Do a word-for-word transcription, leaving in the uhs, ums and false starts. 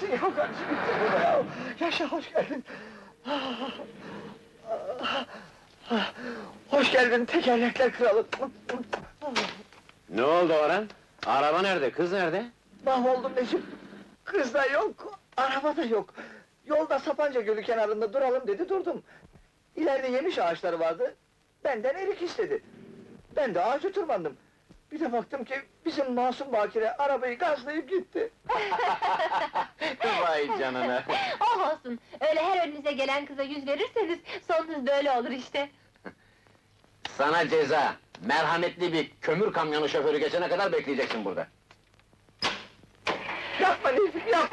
Yok kardeşim, bitti burada ya! Yaşa, hoş geldin! Ah, ah, ah, hoş geldin tekerlekler kralı! Ne oldu Orhan? Araba nerede, kız nerede? Mahvoldum Necip! Kız da yok, araba da yok! Yolda Sapanca Gölü kenarında duralım dedi, durdum! İleride yemiş ağaçları vardı, benden erik istedi! Ben de ağaca tırmandım! Bir de baktım ki, bizim masum bakire arabayı gazlayıp gitti! Vay canına! Oh olsun, öyle her önünüze gelen kıza yüz verirseniz, sonunuz böyle olur işte. Sana ceza! Merhametli bir kömür kamyonu şoförü geçene kadar bekleyeceksin burada. Yapma Necip, yapma!